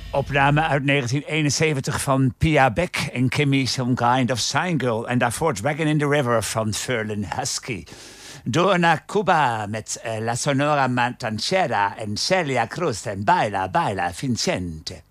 Opname uit 1971 van Pia Beck en Kimmy Some Kind of Sign Girl. En daarvoor Dragon in the River van Ferlin Husky. Door naar Cuba met La Sonora Matancera en Celia Cruz en Baila, Baila, Vincente.